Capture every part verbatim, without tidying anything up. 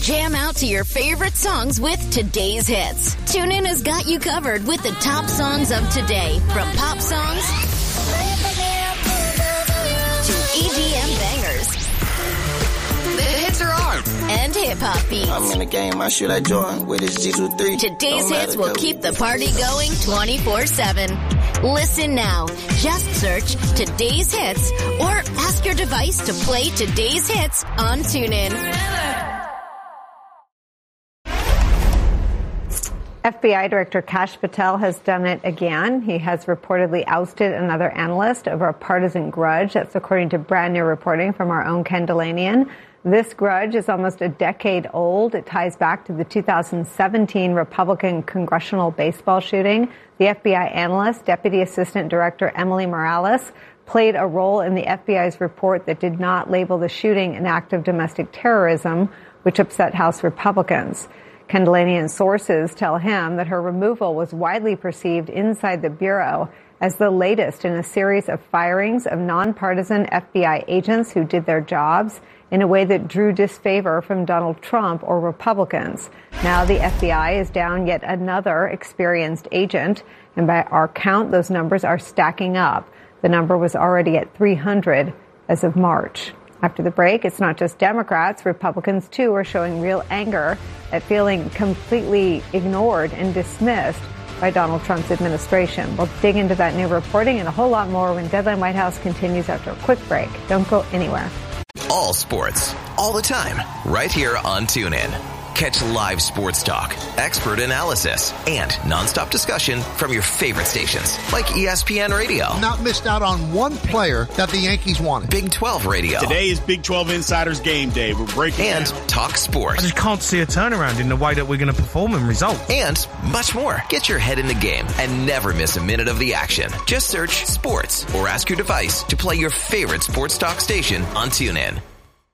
Jam out to your favorite songs with today's hits. TuneIn has got you covered with the top songs of today, from pop songs to E D M bangers. The hits are on, and hip-hop beats. I'm in the game, I shoot like Jordan with his G twenty-three. Today's hits will keep the party going twenty-four seven. Listen now. Just search Today's Hits or ask your device to play Today's Hits on TuneIn. F B I Director Kash Patel has done it again. He has reportedly ousted another analyst over a partisan grudge. That's according to brand new reporting from our own Ken Dilanian. This grudge is almost a decade old. It ties back to the two thousand seventeen Republican congressional baseball shooting. The F B I analyst, Deputy Assistant Director Emily Morales, played a role in the F B I's report that did not label the shooting an act of domestic terrorism, which upset House Republicans. Ken Dilanian's sources tell him that her removal was widely perceived inside the Bureau as the latest in a series of firings of nonpartisan F B I agents who did their jobs in a way that drew disfavor from Donald Trump or Republicans. Now the F B I is down yet another experienced agent, and by our count, those numbers are stacking up. The number was already at three hundred as of March. After the break, it's not just Democrats. Republicans, too, are showing real anger at feeling completely ignored and dismissed by Donald Trump's administration. We'll dig into that new reporting and a whole lot more when Deadline White House continues after a quick break. Don't go anywhere. All sports, all the time, right here on TuneIn. Catch live sports talk, expert analysis, and nonstop discussion from your favorite stations, like E S P N Radio. Not missed out on one player that the Yankees wanted. Big twelve Radio. Today is Big twelve Insiders Game Day. We're breaking And down. Talk Sports. I just can't see a turnaround in the way that we're going to perform in results. And much more. Get your head in the game and never miss a minute of the action. Just search sports or ask your device to play your favorite sports talk station on TuneIn.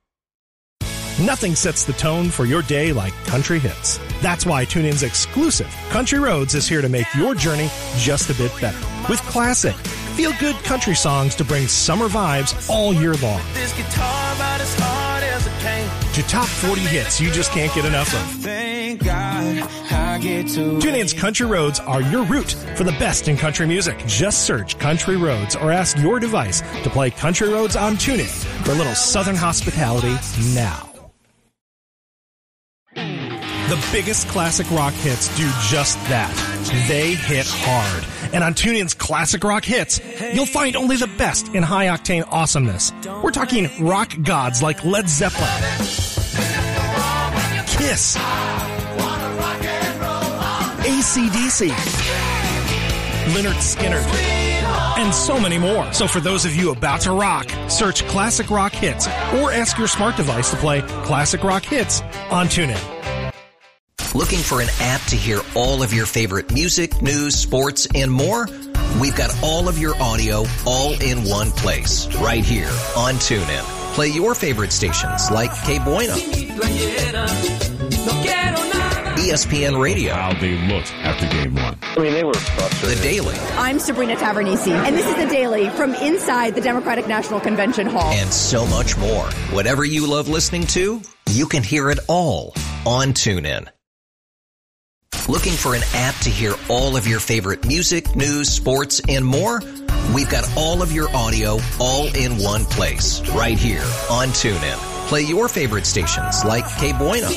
Nothing sets the tone for your day like country hits. That's why TuneIn's exclusive Country Roads is here to make your journey just a bit better. With classic, feel-good country songs to bring summer vibes all year long. This guitar about as hard as a cane. To top forty hits you just can't get enough of. Thank God I get to. TuneIn's Country Roads are your route for the best in country music. Just search Country Roads or ask your device to play Country Roads on TuneIn for a little southern hospitality now. The biggest classic rock hits do just that. They hit hard. And on TuneIn's Classic Rock Hits, you'll find only the best in high-octane awesomeness. We're talking rock gods like Led Zeppelin, Kiss, A C D C, Lynyrd Skynyrd, and so many more. So for those of you about to rock, search Classic Rock Hits or ask your smart device to play Classic Rock Hits on TuneIn. Looking for an app to hear all of your favorite music, news, sports, and more? We've got all of your audio all in one place, right here on TuneIn. Play your favorite stations like K Bueno, E S P N Radio. How they looked after game one. I mean, they were frustrated. The Daily. I'm Sabrina Tavernisi, and this is The Daily from inside the Democratic National Convention Hall. And so much more. Whatever you love listening to, you can hear it all on TuneIn. Looking for an app to hear all of your favorite music, news, sports, and more? We've got all of your audio all in one place, right here on TuneIn. Play your favorite stations like K Bueno,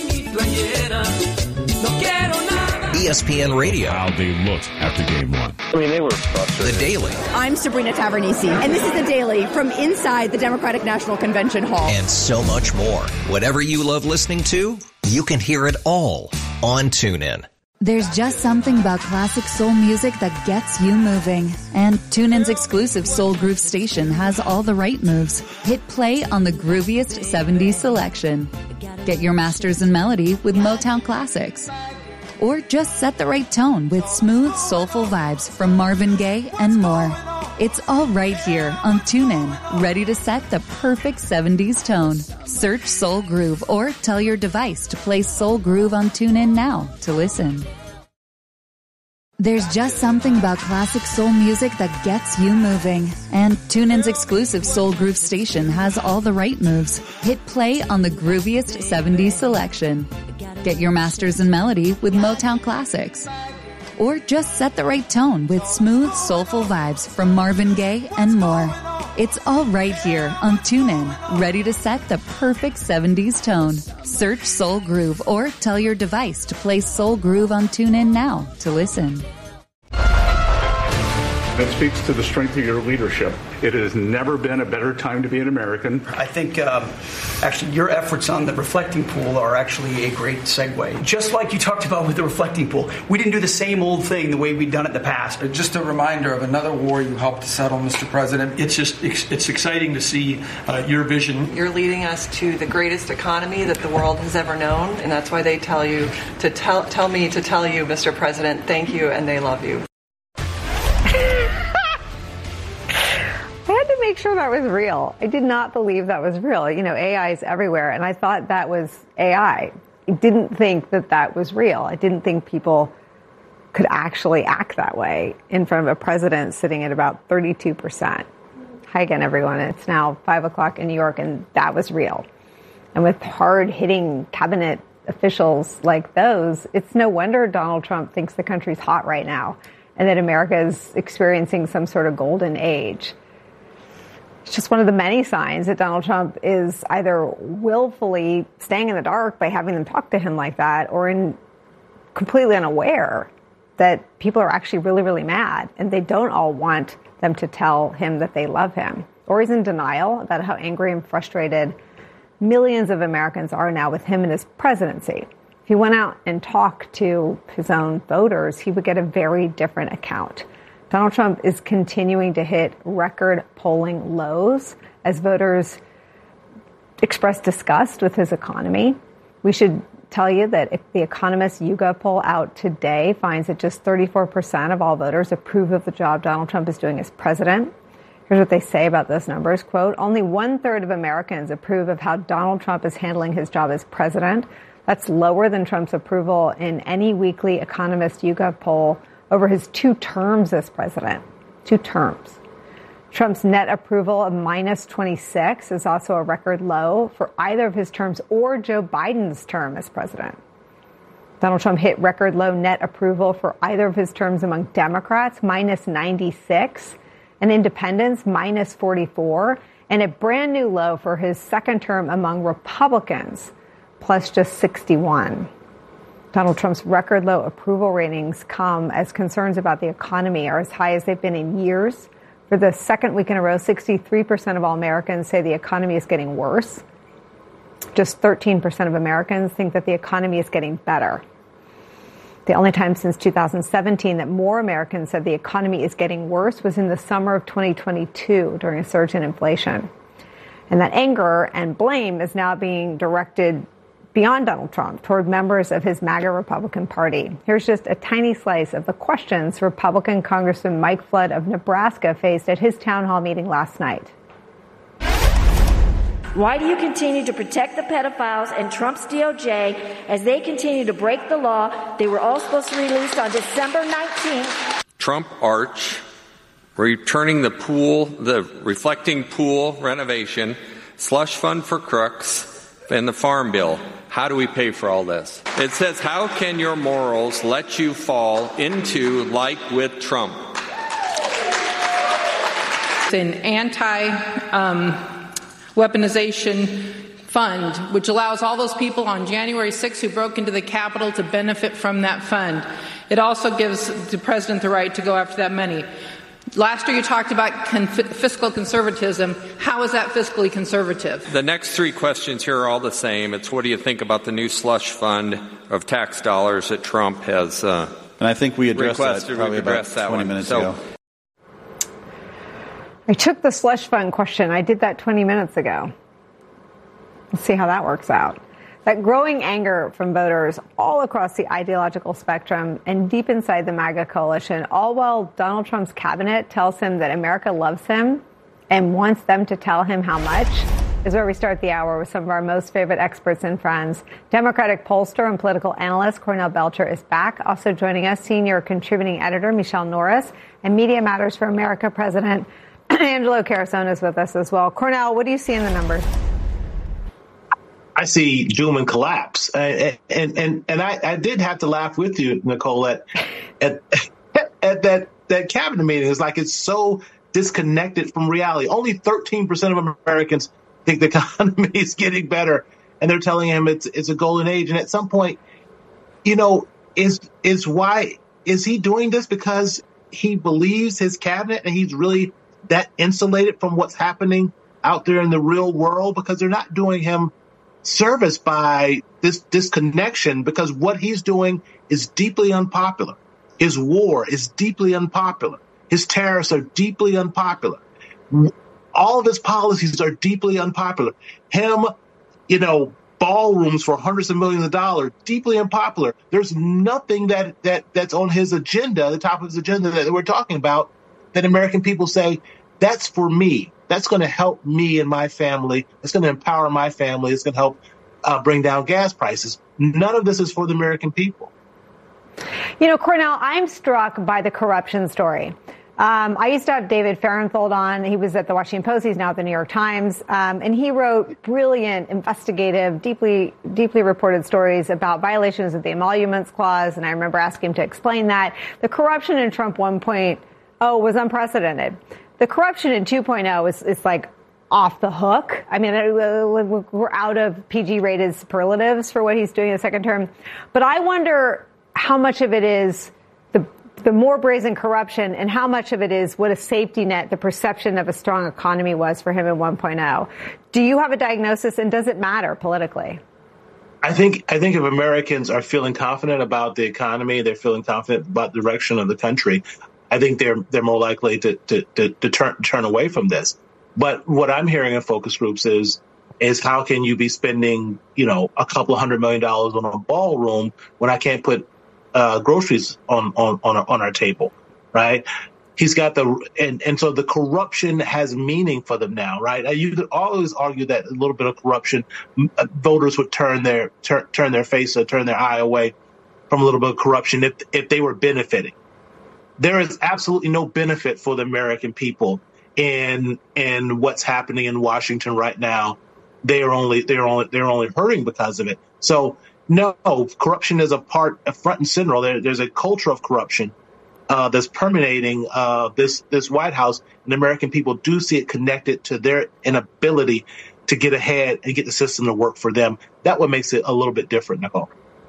E S P N Radio. How they looked after game one. I mean, they were frustrated. The Daily. I'm Sabrina Tavernisi, and this is The Daily from inside the Democratic National Convention Hall. And so much more. Whatever you love listening to, you can hear it all on TuneIn. There's just something about classic soul music that gets you moving. And TuneIn's exclusive Soul Groove station has all the right moves. Hit play on the grooviest seventies selection. Get your masters in melody with Motown classics. Or just set the right tone with smooth, soulful vibes from Marvin Gaye and more. It's all right here on TuneIn, ready to set the perfect seventies tone. Search Soul Groove or tell your device to play Soul Groove on TuneIn now to listen. There's just something about classic soul music that gets you moving. And TuneIn's exclusive Soul Groove station has all the right moves. Hit play on the grooviest seventies selection. Get your masters in melody with Motown Classics. Or just set the right tone with smooth, soulful vibes from Marvin Gaye and more. It's all right here on TuneIn, ready to set the perfect seventies tone. Search Soul Groove or tell your device to play Soul Groove on TuneIn now to listen. It speaks to the strength of your leadership. It has never been a better time to be an American. I think um, actually your efforts on the reflecting pool are actually a great segue. Just like you talked about with the reflecting pool, we didn't do the same old thing the way we'd done it in the past. Just a reminder of another war you helped to settle, Mister President. It's just it's exciting to see uh, your vision. You're leading us to the greatest economy that the world has ever known, and that's why they tell you to tell tell me to tell you, Mister President, thank you, and they love you. I had to make sure that was real. I did not believe that was real. You know, A I is everywhere, and I thought that was A I. I didn't think that that was real. I didn't think people could actually act that way in front of a president sitting at about thirty-two percent. Hi again, everyone. It's now five o'clock in New York, and that was real. And with hard-hitting cabinet officials like those, it's no wonder Donald Trump thinks the country's hot right now and that America is experiencing some sort of golden age. It's just one of the many signs that Donald Trump is either willfully staying in the dark by having them talk to him like that, or in completely unaware that people are actually really, really mad and they don't all want them to tell him that they love him. Or he's in denial about how angry and frustrated millions of Americans are now with him and his presidency. If he went out and talked to his own voters, he would get a very different account. Donald Trump is continuing to hit record polling lows as voters express disgust with his economy. We should tell you that if the Economist YouGov poll out today finds that just thirty-four percent of all voters approve of the job Donald Trump is doing as president. Here's what they say about those numbers. Quote, only one third of Americans approve of how Donald Trump is handling his job as president. That's lower than Trump's approval in any weekly Economist YouGov poll over his two terms as president. Two terms. Trump's net approval of minus twenty-six is also a record low for either of his terms or Joe Biden's term as president. Donald Trump hit record low net approval for either of his terms among Democrats, minus ninety-six, and independents, minus forty-four, and a brand new low for his second term among Republicans, plus just sixty-one. Donald Trump's record low approval ratings come as concerns about the economy are as high as they've been in years. For the second week in a row, sixty-three percent of all Americans say the economy is getting worse. Just thirteen percent of Americans think that the economy is getting better. The only time since two thousand seventeen that more Americans said the economy is getting worse was in the summer of twenty twenty-two during a surge in inflation. And that anger and blame is now being directed beyond Donald Trump toward members of his MAGA Republican Party. Here's just a tiny slice of the questions Republican Congressman Mike Flood of Nebraska faced at his town hall meeting last night. Why do you continue to protect the pedophiles and Trump's D O J as they continue to break the law? They were all supposed to be released on December nineteenth. Trump Arch, returning the pool, the reflecting pool renovation, slush fund for crooks, and the farm bill. How do we pay for all this? It says, how can your morals let you fall into like with Trump? It's an anti-weaponization um, fund, which allows all those people on January sixth who broke into the Capitol to benefit from that fund. It also gives the president the right to go after that money. Last year you talked about con- fiscal conservatism. How is that fiscally conservative? The next three questions here are all the same. It's what do you think about the new slush fund of tax dollars that Trump has uh, And I think we addressed requested. that probably about that twenty one. minutes so, ago. I took the slush fund question. I did that twenty minutes ago. Let's see how that works out. That growing anger from voters all across the ideological spectrum and deep inside the MAGA coalition, all while Donald Trump's cabinet tells him that America loves him and wants them to tell him how much. is where we start the hour with some of our most favorite experts and friends. Democratic pollster and political analyst Cornell Belcher is back. Also joining us, senior contributing editor Michelle Norris and Media Matters for America president Angelo Carusone is with us as well. Cornell, what do you see in the numbers? I see doom and collapse. And and and, and I, I did have to laugh with you, Nicole, at, at, at that, that cabinet meeting. It's like it's so disconnected from reality. Only thirteen percent of Americans think the economy is getting better, and they're telling him it's it's a golden age. And at some point, you know, is is why is he doing this because he believes his cabinet and he's really that insulated from what's happening out there in the real world? Because they're not doing him service by this disconnection, because what he's doing is deeply unpopular. His war is deeply unpopular. His tariffs are deeply unpopular. All of his policies are deeply unpopular. Him, you know, ballrooms for hundreds of millions of dollars, deeply unpopular. There's nothing that, that that's on his agenda, the top of his agenda that we're talking about, that American people say, that's for me. That's going to help me and my family. It's going to empower my family. It's going to help uh, bring down gas prices. None of this is for the American people. You know, Cornell, I'm struck by the corruption story. Um, I used to have David Fahrenthold on. He was at the Washington Post. He's now at the New York Times. Um, and he wrote brilliant, investigative, deeply, deeply reported stories about violations of the Emoluments Clause. And I remember asking him to explain that. The corruption in Trump one point oh was unprecedented. The corruption in two point oh is, is like off the hook. I mean, we're out of P G-rated superlatives for what he's doing in the second term. But I wonder how much of it is the the more brazen corruption and how much of it is what a safety net, the perception of a strong economy was for him in one point oh. Do you have a diagnosis, and does it matter politically? I think I think if Americans are feeling confident about the economy, they're feeling confident about the direction of the country, I think they're they're more likely to to, to, to turn turn away from this. But what I'm hearing in focus groups is is how can you be spending, you know, a couple of hundred million dollars on a ballroom when I can't put uh, groceries on on on, on our table, right? He's got the and, and so the corruption has meaning for them now, right? You could always argue that a little bit of corruption, voters would turn their turn turn their face or turn their eye away from a little bit of corruption if if they were benefiting. There is absolutely no benefit for the American people in in what's happening in Washington right now. They are only they're only they're only hurting because of it. So no, corruption is a part, a front and center. There, there's a culture of corruption uh, that's permeating uh, this this White House, and the American people do see it connected to their inability to get ahead and get the system to work for them. That what makes it a little bit different, Nicole.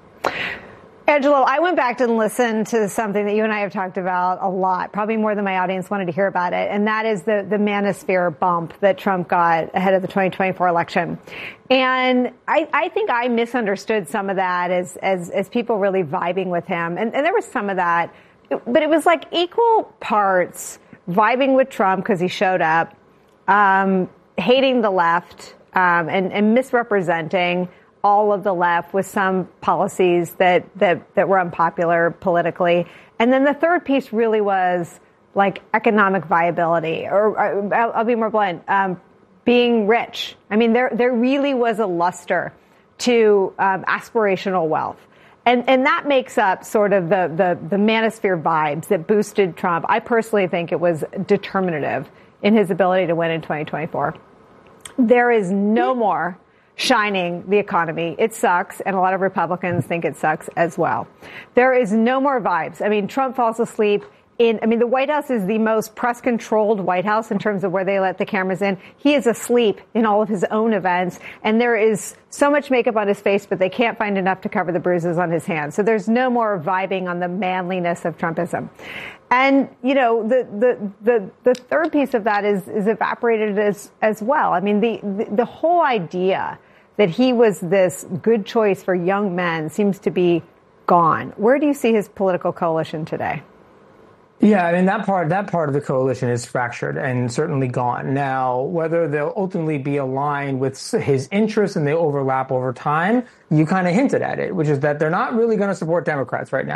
Angelo, I went back and listened to something that you and I have talked about a lot, probably more than my audience wanted to hear about it, and that is the, the manosphere bump that Trump got ahead of the twenty twenty-four election. And I, I think I misunderstood some of that as, as, as people really vibing with him. And, and there was some of that, but it was like equal parts vibing with Trump because he showed up, um, hating the left, um, and, and misrepresenting all of the left with some policies that, that, that were unpopular politically. And then the third piece really was like economic viability, or, or I'll, I'll be more blunt, um, being rich. I mean, there, there really was a luster to um, aspirational wealth. And, and that makes up sort of the, the, the manosphere vibes that boosted Trump. I personally think it was determinative in his ability to win in twenty twenty-four. There is no more shining the economy. It sucks, and a lot of Republicans think it sucks as well. There is no more vibes. I mean, Trump falls asleep in, I mean, the White House is the most press-controlled White House in terms of where they let the cameras in. He is asleep in all of his own events, and there is so much makeup on his face, but they can't find enough to cover the bruises on his hands. So there's no more vibing on the manliness of Trumpism. And, you know, the, the, the, the third piece of that is, is evaporated as, as well. I mean, the, the, the whole idea that he was this good choice for young men seems to be gone. Where do you see his political coalition today? Yeah, I mean, that part that part of the coalition is fractured and certainly gone. Now, whether they'll ultimately be aligned with his interests and they overlap over time, you kind of hinted at it, which is that they're not really going to support Democrats right now.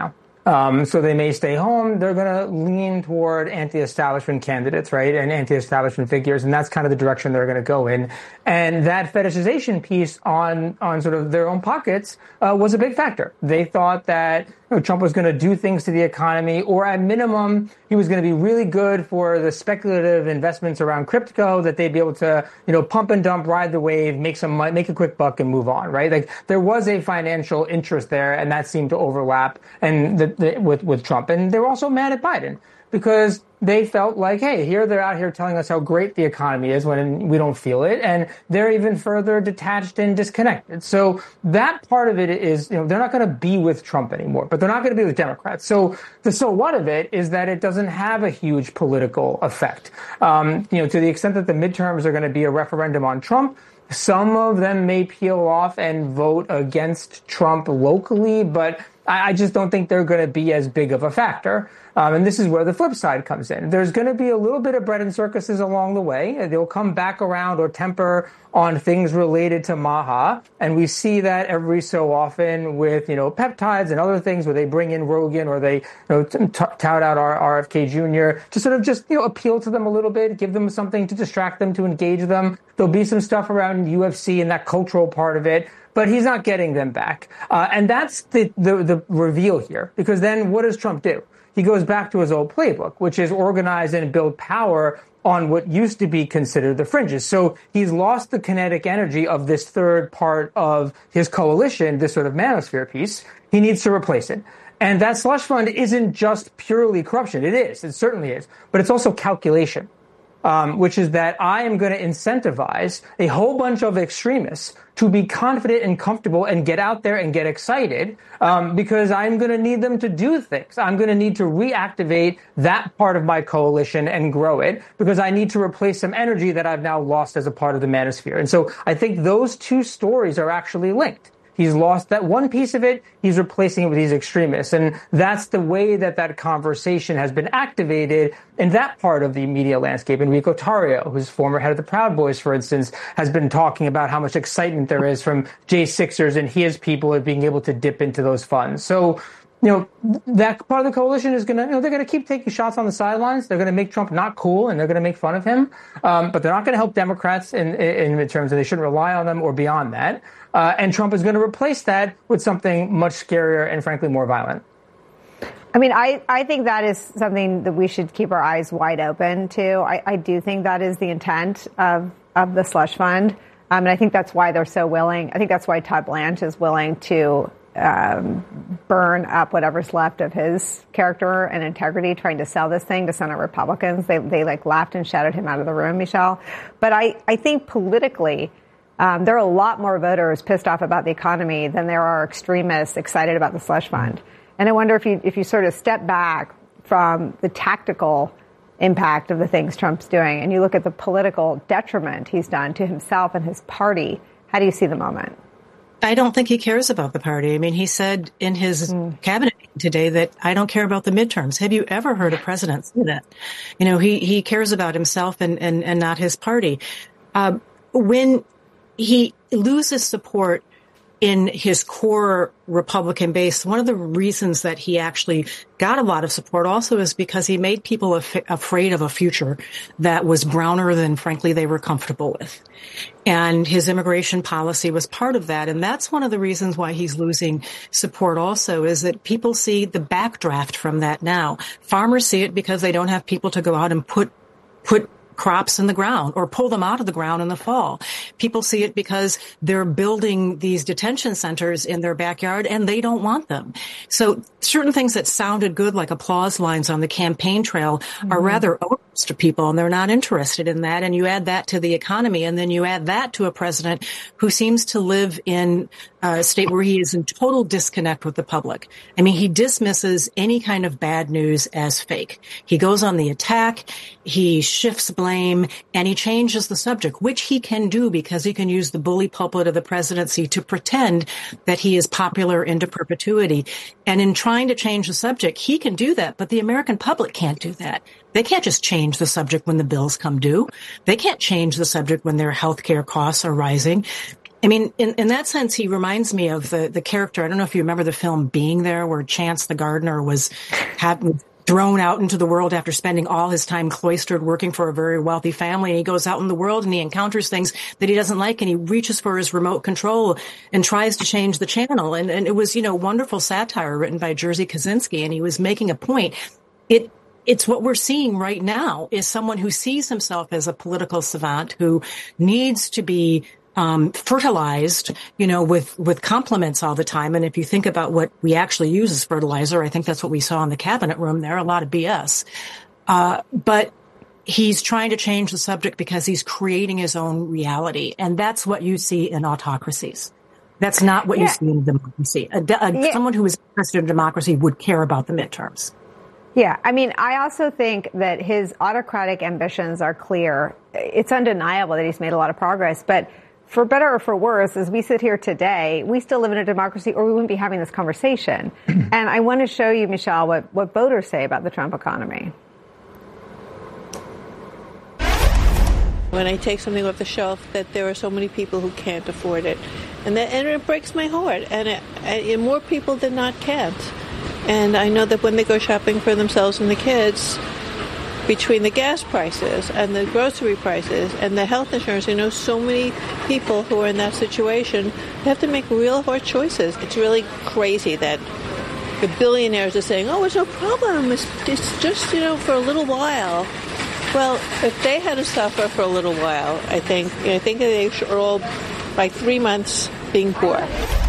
Um, so they may stay home. They're going to lean toward anti-establishment candidates, right, and anti-establishment figures, and that's kind of the direction they're going to go in. And that fetishization piece on on sort of their own pockets uh, was a big factor. They thought that you know, Trump was going to do things to the economy, or at minimum, he was going to be really good for the speculative investments around crypto, that they'd be able to, you know, pump and dump, ride the wave, make some money, make a quick buck and move on, right? Like there was a financial interest there, and that seemed to overlap and the, the, with, with Trump. And they were also mad at Biden because they felt like, hey, here they're out here telling us how great the economy is when we don't feel it. And they're even further detached and disconnected. So that part of it is, you know, they're not going to be with Trump anymore, but they're not going to be with Democrats. So the so what of it is that it doesn't have a huge political effect. Um, you know, to the extent that the midterms are going to be a referendum on Trump, some of them may peel off and vote against Trump locally, but I just don't think they're going to be as big of a factor. Um, and this is where the flip side comes in. There's going to be a little bit of bread and circuses along the way. They'll come back around or temper on things related to MAHA. And we see that every so often with, you know, peptides and other things where they bring in Rogan or they, you know, t- tout out our R F K Junior to sort of just, you know, appeal to them a little bit, give them something to distract them, to engage them. There'll be some stuff around U F C and that cultural part of it. But he's not getting them back. Uh, and that's the, the, the reveal here. Because then what does Trump do? He goes back to his old playbook, which is organize and build power on what used to be considered the fringes. So he's lost the kinetic energy of this third part of his coalition, this sort of manosphere piece. He needs to replace it. And that slush fund isn't just purely corruption. It is. It certainly is. But it's also calculation, um, which is that I am going to incentivize a whole bunch of extremists to be confident and comfortable and get out there and get excited um, because I'm going to need them to do things. I'm going to need to reactivate that part of my coalition and grow it because I need to replace some energy that I've now lost as a part of the manosphere. And so I think those two stories are actually linked. He's lost that one piece of it. He's replacing it with these extremists. And that's the way that that conversation has been activated in that part of the media landscape. Enrico Tarrio, who's former head of the Proud Boys, for instance, has been talking about how much excitement there is from J Sixers and his people at being able to dip into those funds. So, you know, that part of the coalition is going to, you know, they're going to keep taking shots on the sidelines. They're going to make Trump not cool and they're going to make fun of him. Um, but they're not going to help Democrats in, in midterms, and they shouldn't rely on them or beyond that. Uh, and Trump is going to replace that with something much scarier and, frankly, more violent. I mean, I, I think that is something that we should keep our eyes wide open to. I, I do think that is the intent of, of the slush fund. Um, and I think that's why they're so willing. I think that's why Todd Blanche is willing to um, burn up whatever's left of his character and integrity trying to sell this thing to Senate Republicans. They, they like laughed and shouted him out of the room, Michelle. But I, I think politically, Um, there are a lot more voters pissed off about the economy than there are extremists excited about the slush fund. And I wonder if you if you sort of step back from the tactical impact of the things Trump's doing and you look at the political detriment he's done to himself and his party, how do you see the moment? I don't think he cares about the party. I mean, he said in his mm. cabinet today that I don't care about the midterms. Have you ever heard a president say that? You know, he, he cares about himself and, and, and not his party. Uh, when he loses support in his core Republican base, one of the reasons that he actually got a lot of support also is because he made people af- afraid of a future that was browner than, frankly, they were comfortable with. And his immigration policy was part of that. And that's one of the reasons why he's losing support also, is that people see the backdraft from that now. Farmers see it because they don't have people to go out and put put crops in the ground or pull them out of the ground in the fall. People see it because they're building these detention centers in their backyard and they don't want them. So certain things that sounded good, like applause lines on the campaign trail, mm-hmm. are rather odorous to people, and they're not interested in that. And you add that to the economy, and then you add that to a president who seems to live in a state where he is in total disconnect with the public. I mean, he dismisses any kind of bad news as fake. He goes on the attack, he shifts blame, and he changes the subject, which he can do because he can use the bully pulpit of the presidency to pretend that he is popular into perpetuity. And in trying to change the subject, he can do that, but the American public can't do that. They can't just change the subject when the bills come due. They can't change the subject when their health care costs are rising. I mean, in, in that sense, he reminds me of the, the character. I don't know if you remember the film Being There, where Chance the gardener was had, thrown out into the world after spending all his time cloistered working for a very wealthy family. And he goes out in the world and he encounters things that he doesn't like, and he reaches for his remote control and tries to change the channel. And, and it was, you know, wonderful satire written by Jerzy Kosinski, and he was making a point. It It's what we're seeing right now is someone who sees himself as a political savant who needs to be um fertilized, you know, with, with compliments all the time. And if you think about what we actually use as fertilizer, I think that's what we saw in the cabinet room there, a lot of B S. Uh, but he's trying to change the subject because he's creating his own reality. And that's what you see in autocracies. That's not what yeah. you see in democracy. A, a, yeah. Someone who is interested in democracy would care about the midterms. Yeah, I mean, I also think that his autocratic ambitions are clear. It's undeniable that he's made a lot of progress, but for better or for worse, as we sit here today, we still live in a democracy, or we wouldn't be having this conversation. And I want to show you, Michelle, what, what voters say about the Trump economy. When I take something off the shelf, that there are so many people who can't afford it. And, that, and it breaks my heart. And, it, and more people than not can't. And I know that when they go shopping for themselves and the kids, between the gas prices and the grocery prices and the health insurance, you know, so many people who are in that situation, they have to make real hard choices. It's really crazy that the billionaires are saying, oh, it's no problem. It's, it's just, you know, for a little while. Well, if they had to suffer for a little while, I think, I think they are all, by three months, being poor.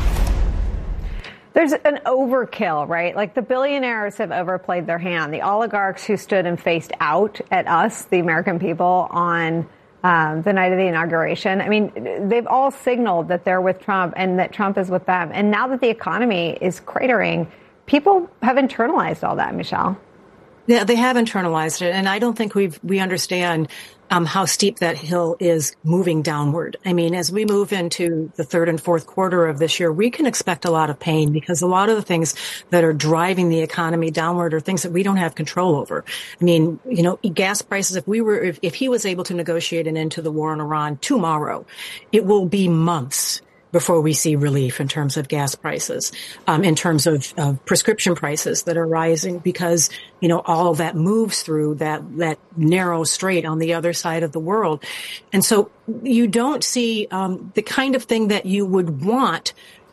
There's an overkill, right? Like the billionaires have overplayed their hand. The oligarchs who stood and faced out at us, the American people, on um, the night of the inauguration. I mean, they've all signaled that they're with Trump and that Trump is with them. And now that the economy is cratering, people have internalized all that, Michelle. Yeah, they have internalized it. And I don't think we've, we understand um, how steep that hill is moving downward. I mean, as we move into the third and fourth quarter of this year, we can expect a lot of pain because a lot of the things that are driving the economy downward are things that we don't have control over. I mean, you know, gas prices, if we were, if, if he was able to negotiate an end to the war in Iran tomorrow, it will be months before we see relief in terms of gas prices, um, in terms of, of prescription prices that are rising because, you know, all of that moves through that, that narrow strait on the other side of the world. And so you don't see, um, the kind of thing that you would want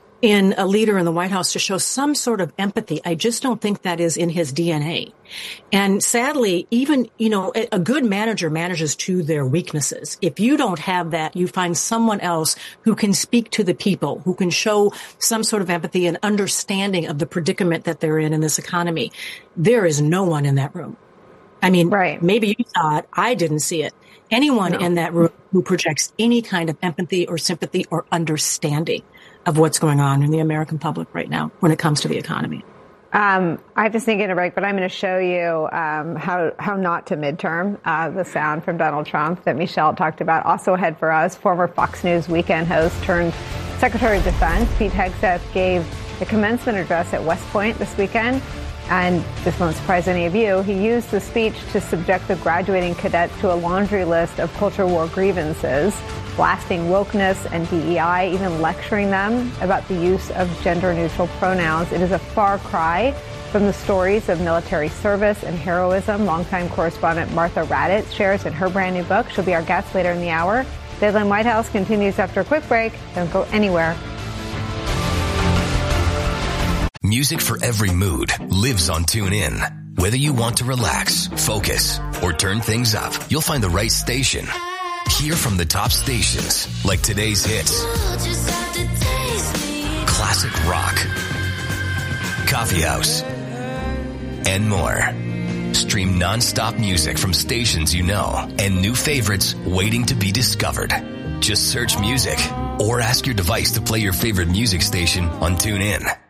in a leader in the White House to show some sort of empathy. I just don't think that is in his D N A. And sadly, even, you know, a good manager manages to their weaknesses. If you don't have that, you find someone else who can speak to the people, who can show some sort of empathy and understanding of the predicament that they're in in this economy. There is no one in that room. I mean, right. Maybe you saw it. I didn't see it. Anyone no. in that room who projects any kind of empathy or sympathy or understanding of what's going on in the American public right now when it comes to the economy. Um, I have to sneak in a break, but I'm going to show you um, how how not to midterm uh, the sound from Donald Trump that Michelle talked about. Also ahead for us, former Fox News weekend host turned Secretary of Defense Pete Hegseth gave the commencement address at West Point this weekend. And this won't surprise any of you. He used the speech to subject the graduating cadets to a laundry list of culture war grievances, blasting wokeness and D E I, even lecturing them about the use of gender-neutral pronouns. It is a far cry from the stories of military service and heroism. Longtime correspondent Martha Raddatz shares in her brand new book. She'll be our guest later in the hour. Dateline White House continues after a quick break. Don't go anywhere. Music for every mood lives on TuneIn. Whether you want to relax, focus, or turn things up, you'll find the right station. Hear from the top stations, like today's hits, classic rock, coffee house, and more. Stream non-stop music from stations you know and new favorites waiting to be discovered. Just search music or ask your device to play your favorite music station on TuneIn.